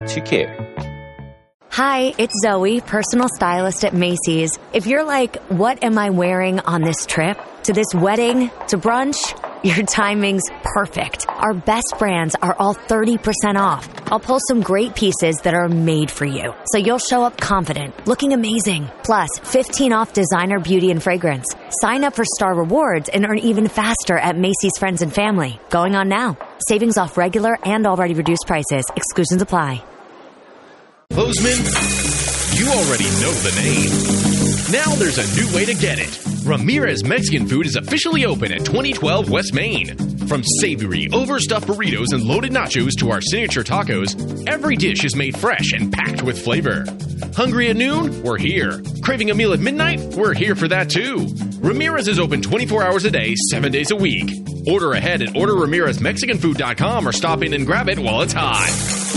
to care. Hi, it's Zoe, personal stylist at Macy's. If you're like, what am I wearing on this trip? To this wedding? To brunch? Your timing's perfect. Our best brands are all 30% off. I'll pull some great pieces that are made for you, so you'll show up confident, looking amazing. Plus, 15 off designer beauty and fragrance. Sign up for Star Rewards and earn even faster at Macy's Friends and Family. Going on now. Savings off regular and already reduced prices. Exclusions apply. Bozeman, you already know the name. Now there's a new way to get it. Ramirez Mexican Food is officially open at 2012 West Main. From savory, overstuffed burritos and loaded nachos to our signature tacos, every dish is made fresh and packed with flavor. Hungry at noon? We're here. Craving a meal at midnight? We're here for that too. Ramirez is open 24 hours a day, 7 days a week. Order ahead at orderramirezmexicanfood.com or stop in and grab it while it's hot.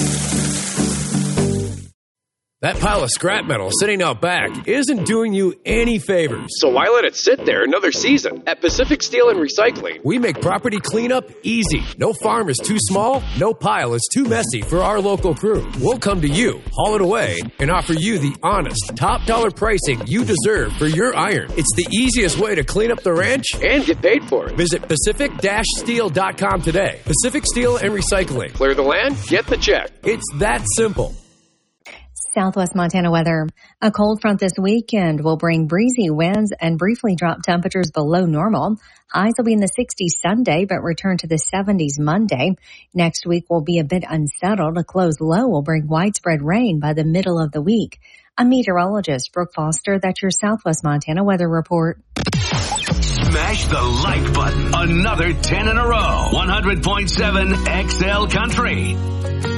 That pile of scrap metal sitting out back isn't doing you any favors. So why let it sit there another season? At Pacific Steel and Recycling, we make property cleanup easy. No farm is too small, no pile is too messy for our local crew. We'll come to you, haul it away, and offer you the honest, top dollar pricing you deserve for your iron. It's the easiest way to clean up the ranch and get paid for it. Visit Pacific-Steel.com today. Pacific Steel and Recycling. Clear the land, get the check. It's that simple. Southwest Montana weather. A cold front this weekend will bring breezy winds and briefly drop temperatures below normal. Highs will be in the 60s Sunday, but return to the 70s Monday. Next week will be a bit unsettled. A close low will bring widespread rain by the middle of the week. I'm meteorologist Brooke Foster. That's your Southwest Montana weather report. Smash the like button. Another 10 in a row. 100.7 XL Country.